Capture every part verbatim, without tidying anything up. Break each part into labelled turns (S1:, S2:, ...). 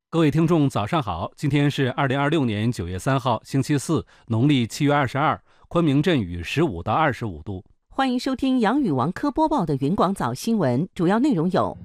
S1: 各位听众，早上好！今天是二零二六年九月三号，星期四，农历七月二十二，昆明阵雨十五到二十五度。
S2: 欢迎收听杨宇王科播报的云广早新闻，主要内容有：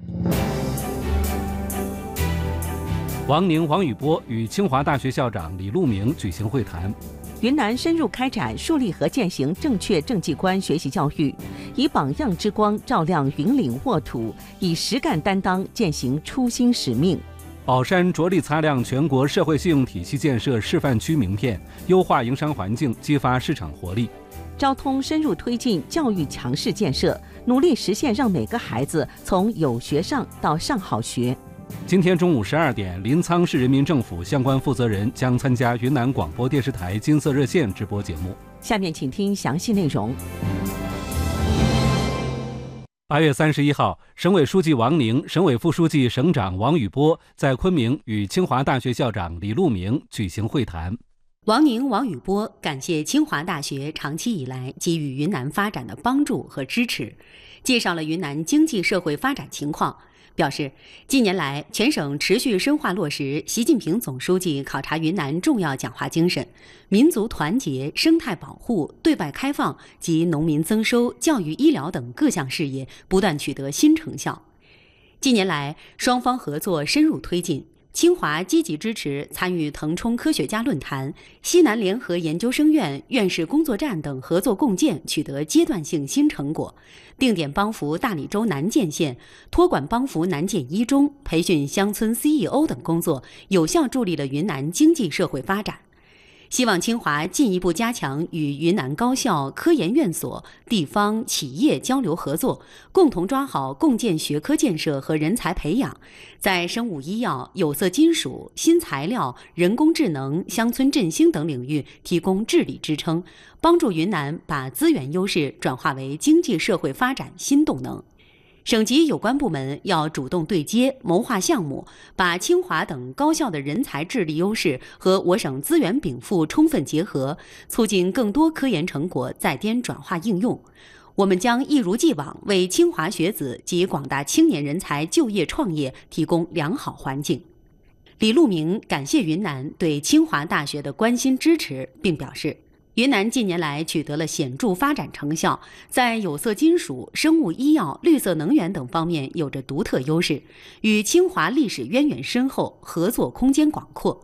S1: 王宁、王宇波与清华大学校长李路明举行会谈；
S2: 云南深入开展树立和践行正确政绩观学习教育，以榜样之光照亮云岭沃土，以实干担当践行初心使命。
S1: 宝山着力擦亮全国社会信用体系建设示范区名片，优化营商环境，激发市场活力。
S2: 交通深入推进教育强势建设，努力实现让每个孩子从有学上到上好学。
S1: 今天中午十二点，临沧市人民政府相关负责人将参加云南广播电视台金色热线直播节目。
S2: 下面请听详细内容。
S1: 八月三十一号，省委书记王宁、省委副书记、省长王宇波在昆明与清华大学校长李路明举行会谈。
S3: 王宁、王宇波感谢清华大学长期以来给予云南发展的帮助和支持，介绍了云南经济社会发展情况，表示近年来全省持续深化落实习近平总书记考察云南重要讲话精神，民族团结、生态保护、对外开放及农民增收、教育医疗等各项事业不断取得新成效。近年来，双方合作深入推进，清华积极支持参与腾冲科学家论坛、西南联合研究生院院士工作站等合作共建取得阶段性新成果，定点帮扶大理州南涧县，托管帮扶南涧一中，培训乡村 C E O 等工作，有效助力了云南经济社会发展。希望清华进一步加强与云南高校、科研院所、地方企业交流合作，共同抓好共建学科建设和人才培养，在生物医药、有色金属、新材料、人工智能、乡村振兴等领域提供治理支撑，帮助云南把资源优势转化为经济社会发展新动能。省级有关部门要主动对接，谋划项目，把清华等高校的人才智力优势和我省资源禀赋充分结合，促进更多科研成果在编转化应用。我们将一如既往为清华学子及广大青年人才就业创业提供良好环境。李路明感谢云南对清华大学的关心支持，并表示，云南近年来取得了显著发展成效，在有色金属、生物医药、绿色能源等方面有着独特优势，与清华历史渊源深厚，合作空间广阔。